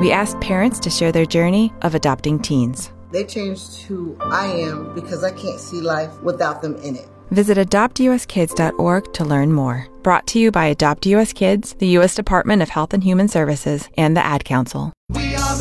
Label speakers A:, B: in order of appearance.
A: We asked parents to share their journey of adopting teens.
B: They changed who I am because I can't see life without them in it.
A: Visit adoptuskids.org to learn more. Brought to you by Adopt US Kids, the U.S. Department of Health and Human Services, and the Ad Council.
C: We are